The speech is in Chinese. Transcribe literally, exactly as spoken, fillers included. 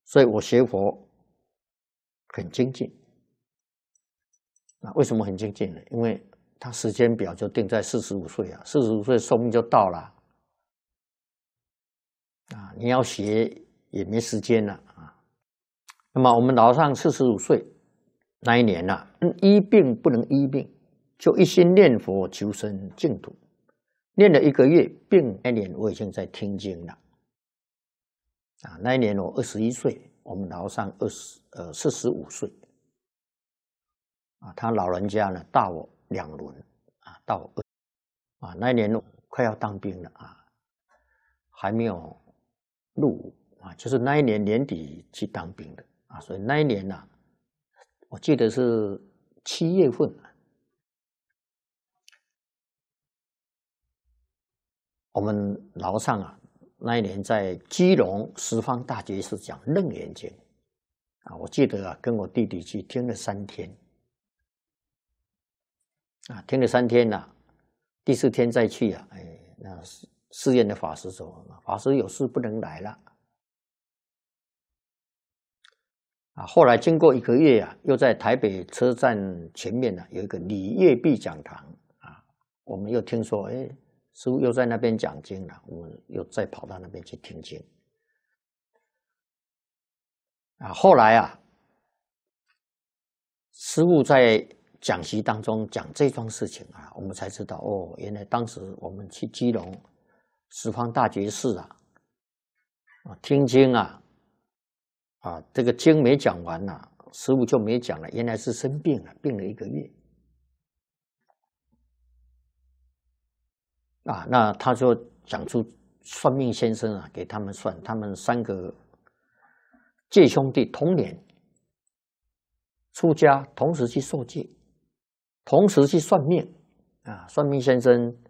所以我学佛很精进。那为什么很精进呢？因为他时间表就定在四十五岁啊，四十五岁寿命就到了啊，你要学也没时间了啊。那么我们老上四十五岁那一年啊，医病不能医病，就一心念佛求生净土。念了一个月，病那年我已经在听经了啊。那一年我二十一岁，我们老上二十呃四十五岁啊。他老人家呢大我两轮啊，大我二啊。那一年快要当兵了啊，还没有入伍啊，就是那一年年底去当兵的啊。所以那一年呢、啊，我记得是七月份。我们老上啊，那一年在基隆十方大觉寺讲《楞严经》啊，我记得啊，跟我弟弟去听了三天啊，听了三天呐、啊，第四天再去啊，哎，那寺院的法师说，法师有事不能来了啊。后来经过一个月啊，又在台北车站前面呢、啊、有一个李月碧讲堂啊，我们又听说，哎。师父又在那边讲经了，我们又再跑到那边去听经啊。后来啊，师父在讲习当中讲这桩事情啊，我们才知道哦，原来当时我们去基隆十方大觉寺啊，啊听经啊，啊这个经没讲完呐、啊，师父就没讲了，原来是生病了，病了一个月。啊，那他就讲出算命先生啊，给他们算，他们三个戒兄弟同年出家，同时去受戒，同时去算命啊。算命先生